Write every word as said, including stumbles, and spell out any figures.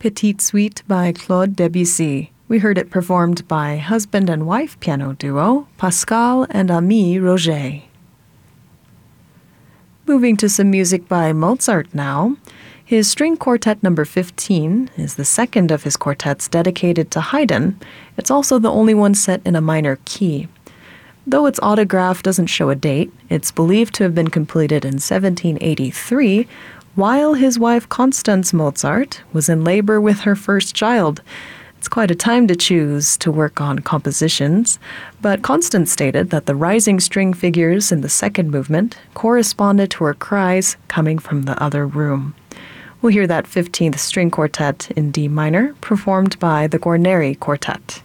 Petite Suite by Claude Debussy. We heard it performed by husband and wife piano duo Pascal and Ami Roger. Moving to some music by Mozart now. His String Quartet number fifteen is the second of his quartets dedicated to Haydn. It's also the only one set in a minor key. Though its autograph doesn't show a date, it's believed to have been completed in seventeen eighty-three, while his wife Constance Mozart was in labor with her first child. It's quite a time to choose to work on compositions, but Constance stated that the rising string figures in the second movement corresponded to her cries coming from the other room. We'll hear that fifteenth String Quartet in D minor, performed by the Guarneri Quartet.